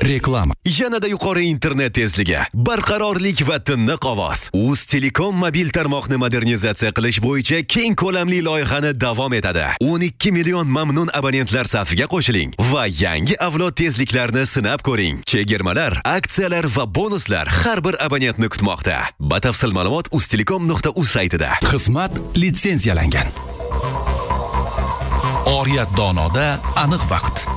Reklama. Yanada yuqori internet tezligi, barqarorlik va tiniq ovoz. Uz Telekom mobil tarmoqni modernizatsiya qilish bo'yicha keng ko'lamli loyihani davom etadi. 12 million mamnun abonentlar safiga qo'shiling va yangi avlod tezliklarni sinab ko'ring. Chegirmalar, aksiyalar va bonuslar har bir abonentni kutmoqda. Batafsil ma'lumot uztelekom.uz saytida. Xizmat litsenziyalangan. Oriyat donoda aniq vaqt.